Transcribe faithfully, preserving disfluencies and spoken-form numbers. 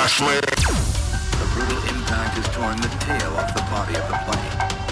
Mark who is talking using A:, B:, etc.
A: The brutal impact has torn the tail off the body of the plane.